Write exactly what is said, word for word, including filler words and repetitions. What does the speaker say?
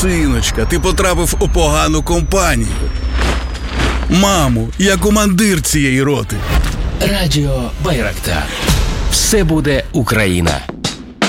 Синочка, ти потрапив у погану компанію. Мамо, я командир цієї роти. Радіо Байрактар. Все буде Україна.